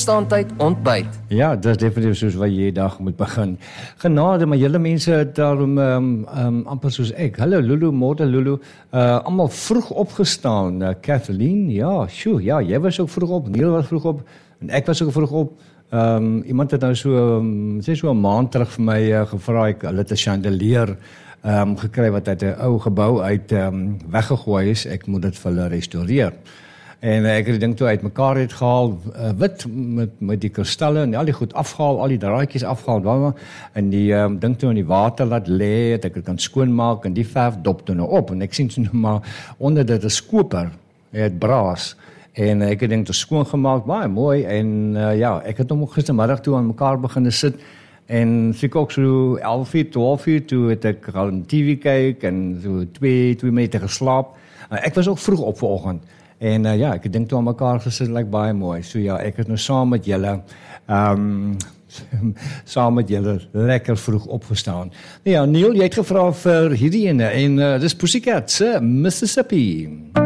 opstaantyd, ontbyt. Ja, dat is definitief soos wat jy dag moet begin. Genade, maar julle mense het daarom amper soos ek. Hallo Lulu, môre Lulu. Almal vroeg opgestaan. Kathleen, ja, ja, jy was ook vroeg op, Neil was vroeg op en ek was ook vroeg op. Iemand het nou so 'n maand terug vir my gevra, hulle het 'n chandelier gekry wat uit 'n ou gebou uit weggegooi is. Ek moet dit vir hulle restoreer. En ek het die ding toe uitmekaar het gehaal, wit met die kristalle en al die goed afgehaal, al die draadjies afgehaal, en die ding toe in die water laat lê, dat ek dit kan skoonmaak en die verf dop toe nou op. En ek sien so maar onder dit 'n skoper, het braas. En ek het ding toe skoongemaak, baie mooi. En ja, ek het hom ook gistermiddag toe aan mekaar begin sit. En so ek ook so 11:00, 12:00 toe het ek al 'n TV kyk en so 2 minute geslaap. Ek was ook vroeg op vanoggend. En ja, ek het dink toe aan mekaar gesit, like baie mooi. So ja, ek het nou saam met julle lekker vroeg opgestaan. Nou ja, Neil, jy het gevra vir hierdie ene en dis Pussycat se Mississippi.